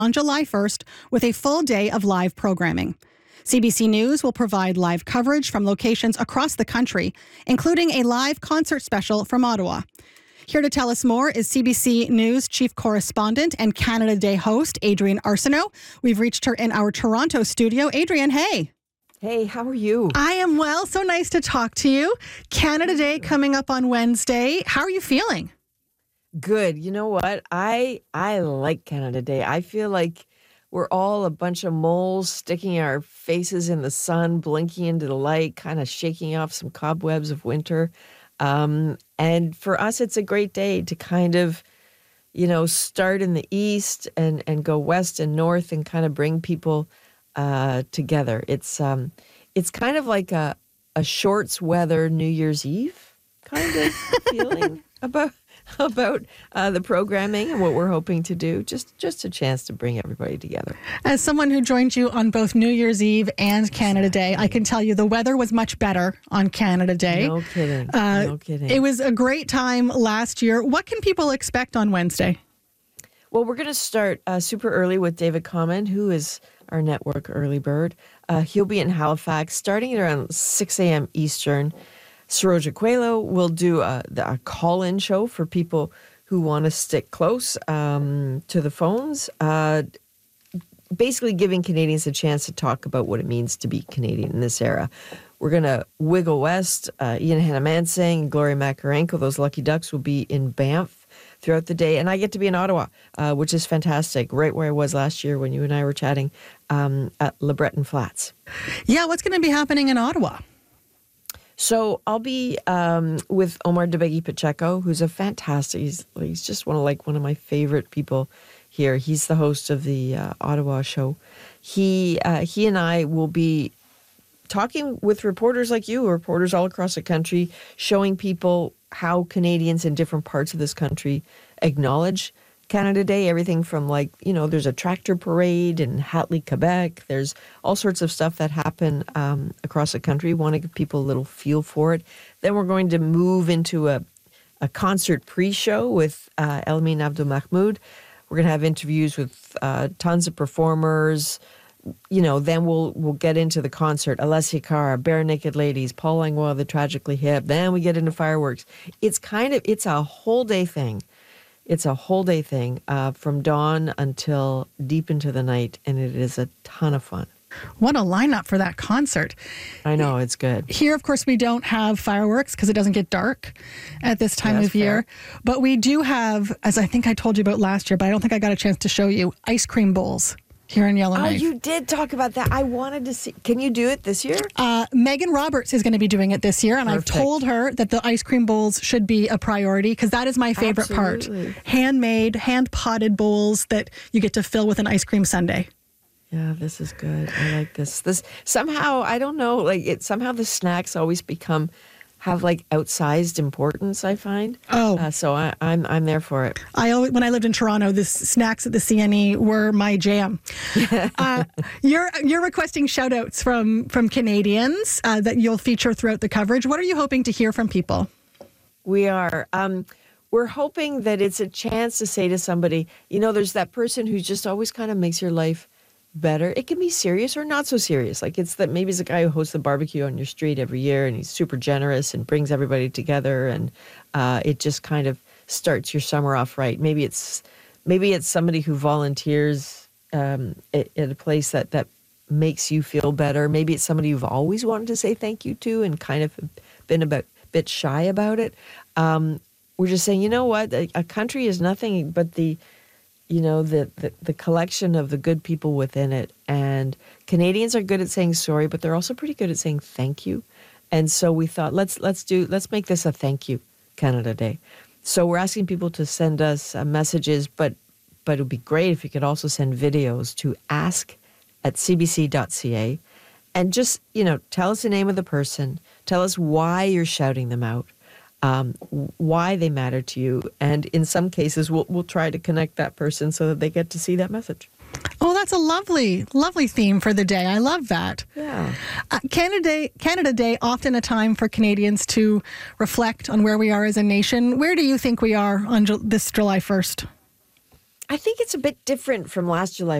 on July 1st with a full day of live programming. CBC News will provide live coverage from locations across the country, including a live concert special from Ottawa. Here to tell us more is CBC News chief correspondent and Canada Day host, Adrienne Arsenault. We've reached her in our Toronto studio. Adrienne, hey. Hey, how are you? I am well. So nice to talk to you. Canada Day coming up on Wednesday. How are you feeling? Good. You know what? I like Canada Day. I feel like we're all a bunch of moles sticking our faces in the sun, blinking into the light, kind of shaking off some cobwebs of winter. And for us, it's a great day to kind of, start in the east and go west and north and kind of bring people together. It's kind of like a shorts weather New Year's Eve kind of feeling about the programming and what we're hoping to do. Just a chance to bring everybody together. As someone who joined you on both New Year's Eve and Canada Day, I can tell you the weather was much better on Canada Day. No kidding. No kidding. It was a great time last year. What can people expect on Wednesday? Well, we're going to start super early with David Common, who is our network early bird. He'll be in Halifax starting at around 6 a.m. Eastern. Saroja Coelho will do a call-in show for people who want to stick close to the phones, basically giving Canadians a chance to talk about what it means to be Canadian in this era. We're going to wiggle west. Ian Hannah-Mansing, Gloria Makarenko, those lucky ducks will be in Banff throughout the day. And I get to be in Ottawa, which is fantastic, right where I was last year when you and I were chatting at Le Breton Flats. Yeah, what's going to be happening in Ottawa? So I'll be with Omar Debegi Pacheco, who's a fantastic. He's just one of my favorite people here. He's the host of the Ottawa show. He and I will be talking with reporters like you, reporters all across the country, showing people how Canadians in different parts of this country acknowledge Canada Day, everything from there's a tractor parade in Hatley, Quebec. There's all sorts of stuff that happen across the country. Want to give people a little feel for it. Then we're going to move into a concert pre-show with Elmine Abdul Mahmoud. We're going to have interviews with tons of performers. Then we'll get into the concert. Alessia Cara, Bare Naked Ladies, Paul Langlois, The Tragically Hip. Then we get into fireworks. It's a whole day thing. It's a whole day thing from dawn until deep into the night, and it is a ton of fun. What a lineup for that concert. I know, it's good. Here, of course, we don't have fireworks because it doesn't get dark at this time of year. Fair. But we do have, as I think I told you about last year, but I don't think I got a chance to show you, ice cream bowls here in Yellowknife. Oh, you did talk about that. I wanted to see. Can you do it this year? Megan Roberts is going to be doing it this year, and Perfect. I've told her that the ice cream bowls should be a priority because that is my favorite Absolutely. part. Handmade, hand-potted bowls that you get to fill with an ice cream sundae. Yeah, this is good. I like this. This somehow, I don't know, somehow the snacks always have outsized importance, I find. Oh. So I'm there for it. When I lived in Toronto, the snacks at the CNE were my jam. You're requesting shout outs from Canadians that you'll feature throughout the coverage. What are you hoping to hear from people? We are. We're hoping that it's a chance to say to somebody, there's that person who just always kind of makes your life better. It can be serious or not so serious. Maybe it's a guy who hosts the barbecue on your street every year and he's super generous and brings everybody together and it just kind of starts your summer off right. Maybe it's somebody who volunteers at a place that makes you feel better. Maybe it's somebody you've always wanted to say thank you to and kind of been a bit shy about it. We're just saying, you know what? A country is nothing but the collection of the good people within it. And Canadians are good at saying sorry, but they're also pretty good at saying thank you. And so we thought, let's make this a thank you Canada Day. So we're asking people to send us messages, but it would be great if you could also send videos to ask@cbc.ca and just, tell us the name of the person, tell us why you're shouting them out. Why they matter to you. And in some cases, we'll try to connect that person so that they get to see that message. Oh, that's a lovely, lovely theme for the day. I love that. Yeah. Canada Day, often a time for Canadians to reflect on where we are as a nation. Where do you think we are on this July 1st? I think it's a bit different from last July